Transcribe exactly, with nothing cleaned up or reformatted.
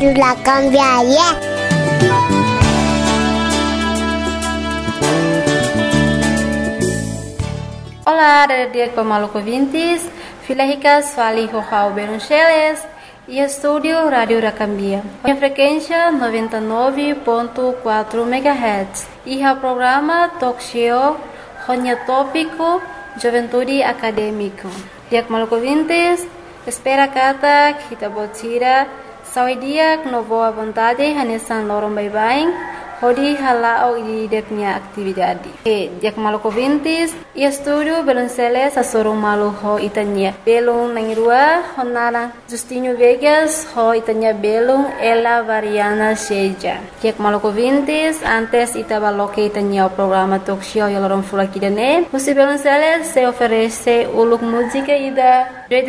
Rádio La Cambiaria. Olá, radio Pemaluco ouvintes, Filahicas Fali Rohau Beruncheles e estúdio Rádio Racambia. A frequência noventa e nove ponto quatro megahertz e o programa Talk Show Ronya Tópico Juventude Acadêmico. Dia Pemaluco ouvintes, espera kata kita botira sawadia no boa vontade hanesan lorong bye-bye. Hodi halao di dia punya aktividade. E dia Pemaluco ouvintes, e estúdio Belunceles a sorong malu ho itanya. Belung nangrua honara Justinho Vegas ho itanya belung ela variana seja. Dia Pemaluco ouvintes, antes ita baloque itanya o programa talk show ya lorong fula kidane. Musi Belunceles se oferece uluk música ida